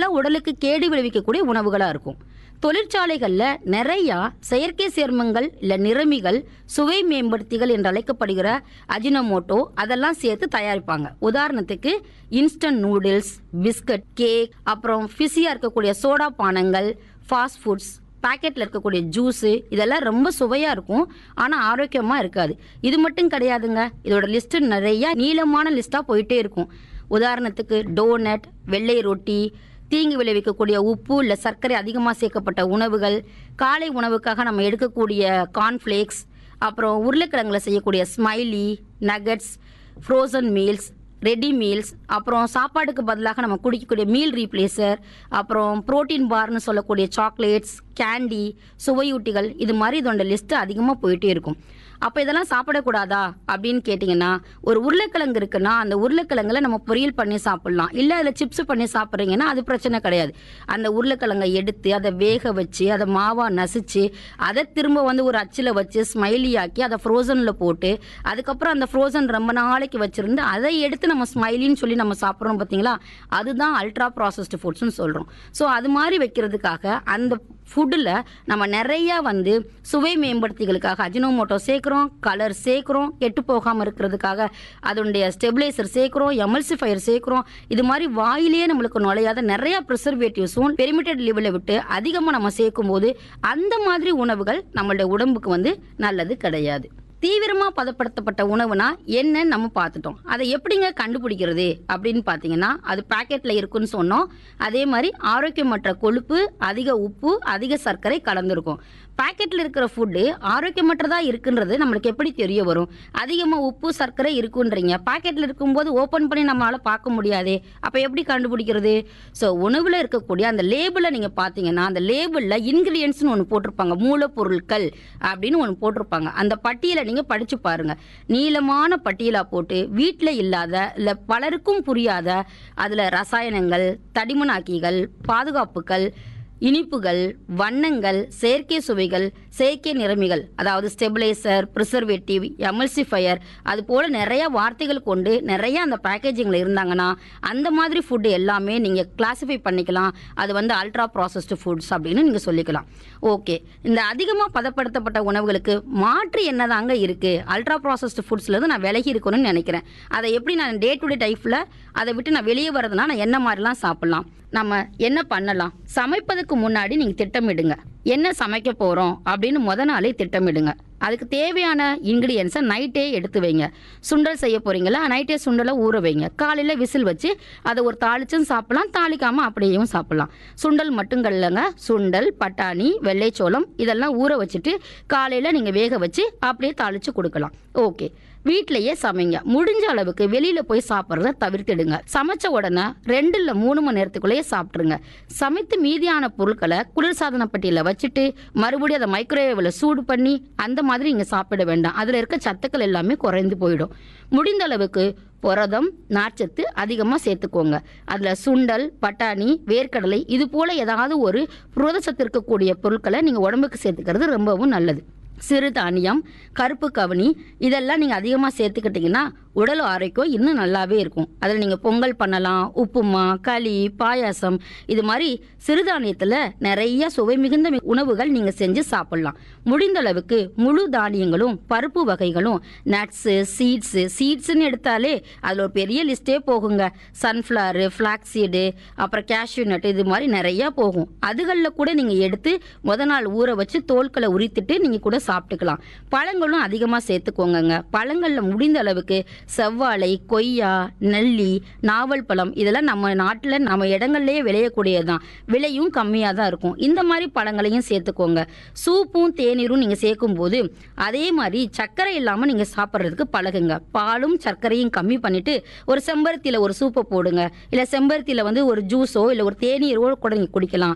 இதெல்லாம் உடலுக்கு கேடு விளைவிக்கக்கூடிய உணவுகளாக இருக்கும். தொழிற்சாலைகளில் நிறையா செயற்கை சேர்மங்கள் இல்லை நிறமிகள், சுவை மேம்படுத்திகள் என்று அழைக்கப்படுகிற அஜினோமோட்டோ அதெல்லாம் சேர்த்து தயாரிப்பாங்க. உதாரணத்துக்கு இன்ஸ்டன்ட் நூடுல்ஸ், பிஸ்கட், கேக், அப்புறம் ஃபிஸியாக இருக்கக்கூடிய சோடா பானங்கள், ஃபாஸ்ட் ஃபுட்ஸ், பேக்கெட்டில் இருக்கக்கூடிய ஜூஸு இதெல்லாம் ரொம்ப சுவையாக இருக்கும், ஆனால் ஆரோக்கியமாக இருக்காது. இது மட்டும் கிடையாதுங்க, இதோட லிஸ்ட்டு நிறையா நீளமான லிஸ்ட்டாக போயிட்டே இருக்கும். உதாரணத்துக்கு டோனட், வெள்ளை ரொட்டி, தீங்கு விளைவிக்கக்கூடிய உப்பு இல்லை சர்க்கரை அதிகமாக சேர்க்கப்பட்ட உணவுகள், காலை உணவுக்காக நம்ம எடுக்கக்கூடிய கார்ன்ஃப்ளேக்ஸ், அப்புறம் உருளைக்கிழங்குல செய்யக்கூடிய smiley, nuggets, frozen meals, ready meals, அப்புறம் சாப்பாடுக்கு பதிலாக நம்ம குடிக்கக்கூடிய மீல் ரீப்ளேசர், அப்புறம் புரோட்டீன் பார்னு சொல்லக்கூடிய சாக்லேட்ஸ், கேண்டி, சுவையூட்டிகள், இது மாதிரி இதோட லிஸ்ட்டு அதிகமாக போயிட்டே இருக்கும். அப்போ இதெல்லாம் சாப்பிடக்கூடாதா அப்படின்னு கேட்டிங்கன்னா, ஒரு உருளைக்கிழங்கு இருக்குன்னா அந்த உருளைக்கிழங்குல நம்ம பொரியல் பண்ணி சாப்பிட்லாம், இல்லை அதில் சிப்ஸ் பண்ணி சாப்பிட்றீங்கன்னா அது பிரச்சனை கிடையாது. அந்த உருளைக்கிழங்கை எடுத்து அதை வேக வச்சு அதை மாவாக நசிச்சு அதை திரும்ப ஒரு அச்சில் வச்சு ஸ்மைலி ஆக்கி அதை ஃப்ரோசனில் போட்டு அதுக்கப்புறம் அந்த ஃப்ரோசன் ரொம்ப நாளைக்கு வச்சுருந்து அதை எடுத்து நம்ம ஸ்மைலின்னு சொல்லி நம்ம சாப்பிட்றோம் பார்த்தீங்களா, அதுதான் அல்ட்ரா ப்ராசஸ்டு ஃபுட்ஸ்னு சொல்கிறோம். ஸோ அது மாதிரி வைக்கிறதுக்காக அந்த ஃபுட்டில் நம்ம நிறையா சுவை மேம்படுத்திகளுக்காக அஜினோமோட்டோ சேர்க்குறோம், கலர் சேர்க்குறோம், கெட்டு போகாமல் இருக்கிறதுக்காக அதனுடைய ஸ்டெபிலைசர் சேர்க்குறோம், எமல்சிஃபயர் சேர்க்குறோம். இது மாதிரி வாயிலேயே நம்மளுக்கு நுழையாத நிறையா ப்ரிசர்வேட்டிவ்ஸும் பெரிமிட்டட் லெவலில் விட்டு அதிகமாக நம்ம சேர்க்கும் போது அந்த மாதிரி உணவுகள் நம்மளுடைய உடம்புக்கு நல்லது கிடையாது. தீவிரமாக பதப்படுத்தப்பட்ட உணவுனா என்னன்னு நம்ம பார்த்துட்டோம். அதை எப்படிங்க கண்டுபிடிக்கிறது அப்படின்னு பார்த்தீங்கன்னா, அது பேக்கெட்டில் இருக்குன்னு சொன்னோம். அதே மாதிரி ஆரோக்கியமற்ற கொழுப்பு, அதிக உப்பு, அதிக சர்க்கரை கலந்துருக்கும். பேக்கெட்டில் இருக்கிற ஃபுட்டு ஆரோக்கியமற்றதாக இருக்குன்றது நம்மளுக்கு எப்படி தெரிய வரும்? அதிகமாக உப்பு சர்க்கரை இருக்குன்றீங்க, பேக்கெட்டில் இருக்கும்போது ஓப்பன் பண்ணி நம்மளால் பார்க்க முடியாதே, அப்போ எப்படி கண்டுபிடிக்கிறது? ஸோ உணவில் இருக்கக்கூடிய அந்த லேபிளை நீங்கள் பார்த்தீங்கன்னா, அந்த லேபிளில் இன்கிரியன்ஸ்னு ஒன்று போட்டிருப்பாங்க, மூலப்பொருட்கள் அப்படின்னு ஒன்று போட்டிருப்பாங்க. அந்த பட்டியலை நீங்கள் படித்து பாருங்கள். நீளமான பட்டியலாக போட்டு வீட்டில் இல்லாத இல்லை பலருக்கும் புரியாத அதில் ரசாயனங்கள், தடிமனாக்கிகள், பாதுகாப்புகள், இனிப்புகள், வண்ணங்கள், செயற்கை சுவைகள், செயற்கை நிறமிகள், அதாவது ஸ்டெபிலைசர், ப்ரிசர்வேட்டிவ், எமல்சிஃபயர், அது போல் நிறையா வார்த்தைகள் கொண்டு நிறையா அந்த பேக்கேஜிங்கில் இருந்தாங்கன்னா அந்த மாதிரி ஃபுட்டு எல்லாமே நீங்கள் கிளாஸிஃபை பண்ணிக்கலாம். அது அல்ட்ரா ப்ராசஸ்டு ஃபுட்ஸ் அப்படின்னு நீங்கள் சொல்லிக்கலாம். ஓகே, இந்த அதிகமாக பதப்படுத்தப்பட்ட உணவுகளுக்கு மாற்று என்னதாங்க இருக்குது? அல்ட்ரா ப்ராசஸ்டு ஃபுட்ஸ்லேருந்து நான் விலகி இருக்கணும்னு நினைக்கிறேன். அதை எப்படி நான் டே டு டே லைஃப்பில் அதை விட்டு நான் வெளியே வரதுனா நான் என்ன மாதிரிலாம் சாப்பிட்லாம், நம்ம என்ன பண்ணலாம்? சமைப்பதுக்கு முன்னாடி நீங்கள் திட்டமிடுங்க. என்ன சமைக்க போகிறோம் அப்படின்னு நாளே திட்டமிடுங்க. அதுக்கு தேவையான இன்க்ரீடியன்ஸை நைட்டே எடுத்து வைங்க. சுண்டல் செய்ய போகிறீங்களா, நைட்டே சுண்டலை ஊற வைங்க. காலையில் விசில் வச்சு அதை ஒரு தாளிச்சும் சாப்பிட்லாம், தாளிக்காமல் அப்படியேவும் சாப்பிட்லாம். சுண்டல் மட்டும் இல்லைங்க, சுண்டல், பட்டாணி, வெள்ளைச்சோளம் இதெல்லாம் ஊற வச்சுட்டு காலையில் நீங்கள் வேக வச்சு அப்படியே தாளித்து கொடுக்கலாம். ஓகே, வீட்டிலையே சமைங்க. முடிஞ்ச அளவுக்கு வெளியில் போய் சாப்பிட்றத தவிர்த்திடுங்க. சமைச்ச உடனே 2 இல்லை 3 மணி நேரத்துக்குள்ளேயே சாப்பிட்ருங்க. சமைத்து மீதியான பொருட்களை குளிர்சாதன பெட்டியில் வச்சுட்டு மறுபடியும் அதை மைக்ரோவேவில் சூடு பண்ணி அந்த மாதிரி நீங்கள் சாப்பிட வேண்டாம். அதில் இருக்க சத்துக்கள் எல்லாமே குறைந்து போயிடும். முடிந்த அளவுக்கு புரதம், நார்ச்சத்து அதிகமாக சேர்த்துக்கோங்க. அதில் சுண்டல், பட்டாணி, வேர்க்கடலை இது போல் ஏதாவது ஒரு புரதச்சத்து இருக்கக்கூடிய பொருட்களை நீங்கள் உடம்புக்கு சேர்த்துக்கிறது ரொம்பவும் நல்லது. சிறுதானியம், கருப்பு கவனி இதெல்லாம் நீங்கள் அதிகமாக சேர்த்துக்கிட்டிங்கன்னா உடல் ஆரோக்கியம் இன்னும் நல்லாவே இருக்கும். அதில் நீங்கள் பொங்கல் பண்ணலாம், உப்புமா, களி, பாயாசம், இது மாதிரி சிறுதானியத்தில் நிறைய சுவை மிகுந்த உணவுகள் நீங்கள் செஞ்சு சாப்பிட்லாம். முடிந்த அளவுக்கு முழு தானியங்களும் பருப்பு வகைகளும், நட்ஸு, சீட்ஸுன்னு எடுத்தாலே அதில் ஒரு பெரிய லிஸ்ட்டே போகுங்க. சன்ஃப்ளவரு, ஃப்ளாக்ஸீடு, அப்புறம் கேஷ்யூ நட்டு, இது மாதிரி நிறையா போகும். அதுகளில் கூட நீங்கள் எடுத்து நாள் ஊற வச்சு தோல்களை உரித்துட்டு நீங்கள் கூட சாப்பிட்டுக்கலாம். பழங்களும் அதிகமாக சேர்த்துக்கோங்க. பழங்களில் முடிந்த அளவுக்கு செவ்வாழை, கொய்யா, நெல்லி, நாவல் பழம் இதெல்லாம் நம்ம நாட்டில் நம்ம இடங்கள்லேயே விளையக்கூடியது தான், விலையும் கம்மியாக தான் இருக்கும். இந்த மாதிரி பழங்களையும் சேர்த்துக்கோங்க. சூப்பும் தேநீரும் நீங்கள் சேர்க்கும்போது அதே மாதிரி சர்க்கரை இல்லாமல் நீங்கள் சாப்பிட்றதுக்கு பழகுங்க. பாலும் சர்க்கரையும் கம்மி பண்ணிவிட்டு ஒரு செம்பருத்தியில் ஒரு சூப்பை போடுங்க. இல்லை செம்பருத்தியில் ஒரு ஜூஸோ இல்லை ஒரு தேநீரோ கூட நீங்கள் குடிக்கலாம்.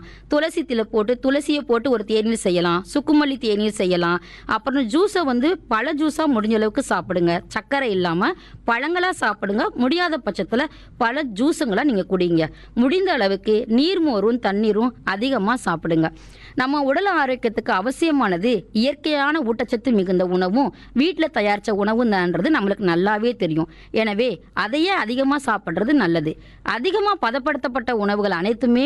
துளசியை போட்டு ஒரு தேநீர் செய்யலாம், சுக்குமல்லி தேநீர் செய்யலாம். அப்புறம் ஜூஸை பழ ஜூஸாக முடிஞ்ச அளவுக்கு சாப்பிடுங்க. சர்க்கரை இல்லாமல் பழங்களாக சாப்பிடுங்க. முடியாத பட்சத்தில் பழ ஜூஸுங்களை நீங்கள் குடிங்க. முடிந்த அளவுக்கு நீர்மோரும் தண்ணீரும் அதிகமாக சாப்பிடுங்க. நம்ம உடல் ஆரோக்கியத்துக்கு அவசியமானது இயற்கையான ஊட்டச்சத்து மிகுந்த உணவும் வீட்டில் தயாரித்த உணவும் தான்றது நம்மளுக்கு நல்லாவே தெரியும். எனவே அதையே அதிகமாக சாப்பிட்றது நல்லது. அதிகமாக பதப்படுத்தப்பட்ட உணவுகள் அனைத்துமே